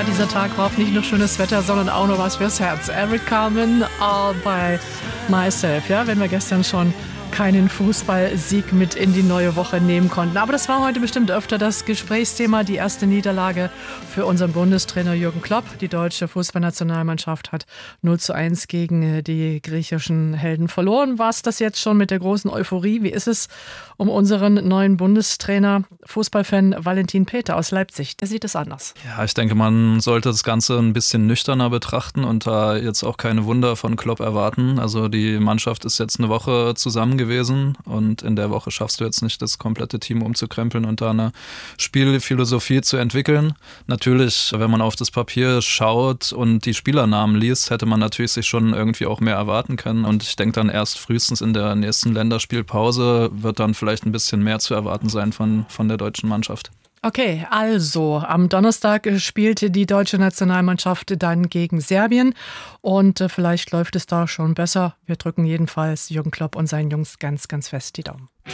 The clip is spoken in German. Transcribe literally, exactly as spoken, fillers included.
Ja, dieser Tag braucht nicht nur schönes Wetter, sondern auch noch was fürs Herz. Eric Carmen, All by Myself. Ja, wenn wir gestern schon keinen Fußballsieg mit in die neue Woche nehmen konnten. Aber das war heute bestimmt öfter das Gesprächsthema. Die erste Niederlage für unseren Bundestrainer Jürgen Klopp. Die deutsche Fußballnationalmannschaft hat null zu eins gegen die griechischen Helden verloren. War es das jetzt schon mit der großen Euphorie? Wie ist es um unseren neuen Bundestrainer, Fußballfan Valentin Peter aus Leipzig? Der sieht es anders. Ja, ich denke, man sollte das Ganze ein bisschen nüchterner betrachten und da jetzt auch keine Wunder von Klopp erwarten. Also die Mannschaft ist jetzt eine Woche zusammen gewesen und in der Woche schaffst du jetzt nicht, das komplette Team umzukrempeln und da eine Spielphilosophie zu entwickeln. Natürlich, wenn man auf das Papier schaut und die Spielernamen liest, hätte man natürlich sich schon irgendwie auch mehr erwarten können und ich denke dann erst frühestens in der nächsten Länderspielpause wird dann vielleicht ein bisschen mehr zu erwarten sein von, von der deutschen Mannschaft. Okay, also am Donnerstag spielte die deutsche Nationalmannschaft dann gegen Serbien und äh, vielleicht läuft es da schon besser. Wir drücken jedenfalls Jürgen Klopp und seinen Jungs ganz, ganz fest die Daumen.